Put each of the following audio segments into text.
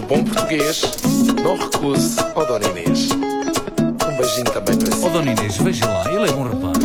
bom português, não recuse ao Dona Inês. Beijinho também para si. О, Дон Инес, вежи ла, еле го рапарис.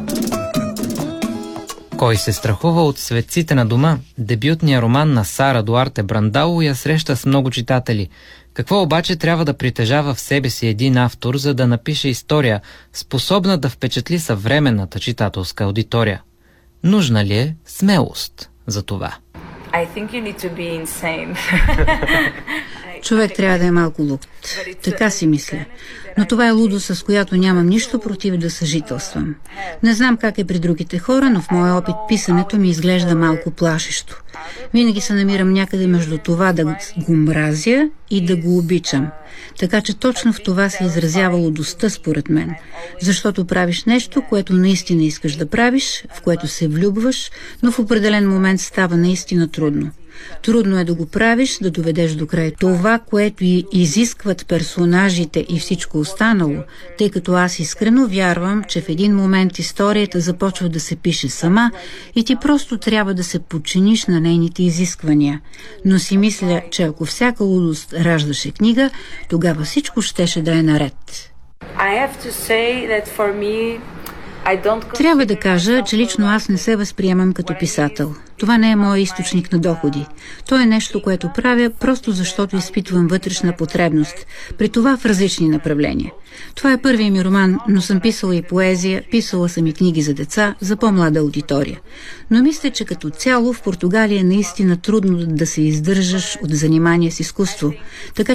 Кой се страхува от светците на дома, дебютният роман на Сара Дуарте Брандало я среща с много читатели. Какво обаче трябва да притежава в себе си един автор, за да напише история, способна да впечатли съвременната читателска аудитория? Нужна ли е смелост за това? I think you need to be insane. Човек трябва да е малко луд. Така си мисля. Но това е лудост, с която нямам нищо против да съжителствам. Не знам как е при другите хора, но в моя опит писането ми изглежда малко плашещо. Винаги се намирам някъде между това да го мразя и да го обичам. Така че точно в това се изразява лудостта според мен. Защото правиш нещо, което наистина искаш да правиш, в което се влюбваш, но в определен момент става наистина трудно. Трудно е да го правиш, да доведеш до край това, което и изискват персонажите и всичко останало, тъй като аз искрено вярвам, че в един момент историята започва да се пише сама и ти просто трябва да се подчиниш на нейните изисквания. Но си мисля, че ако всяка лудост раждаше книга, тогава всичко щеше да е наред. Трябва да кажа, че лично аз не се възприемам като писател. Това не е моят източник на доходи. То е нещо, което правя просто защото изпитвам вътрешна потребност, при това в различни направления. Това е първият ми роман, но съм писала и поезия, писала съм и книги за деца, за по-млада аудитория. Но мисля, че като цяло в Португалия е наистина трудно да се издържаш от занимание с изкуство, така